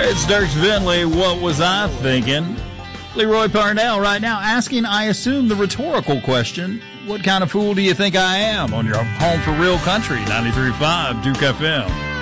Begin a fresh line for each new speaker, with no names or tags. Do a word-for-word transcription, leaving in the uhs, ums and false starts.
It's Dierks Bentley. What was I thinking? Leroy Parnell right now asking, I assume, the rhetorical question, what kind of fool do you think I am? On your home for real country, ninety-three point five Duke F M.